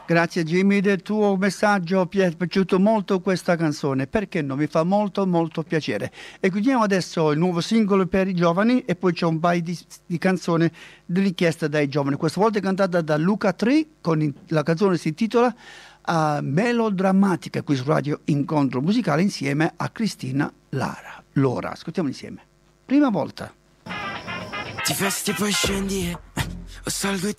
Grazie Jimmy del tuo messaggio, mi è piaciuto molto questa canzone, perché no? Mi fa molto molto piacere. E chiudiamo adesso il nuovo singolo per i giovani e poi c'è un paio di canzoni richieste dai giovani, questa volta cantata da Luca Tree, la canzone si intitola Melodrammatica, qui su Radio Incontro Musicale insieme a Cristina Lora. Ascoltiamo insieme. Prima volta. Ti festi e poi scendi o salgo e